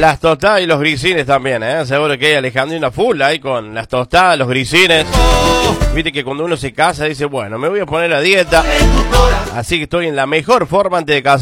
Las tostadas y los grisines también, seguro que hay Alejandrina full ahí con las tostadas, los grisines. Viste que cuando uno se casa dice, bueno, me voy a poner a dieta, así que estoy en la mejor forma antes de casar.